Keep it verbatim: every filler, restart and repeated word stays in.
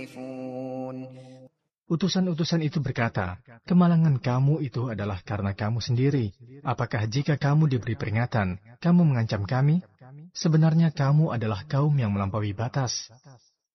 Utusan-utusan itu berkata, kemalangan kamu itu adalah karena kamu sendiri. Apakah jika kamu diberi peringatan, kamu mengancam kami? Sebenarnya kamu adalah kaum yang melampaui batas.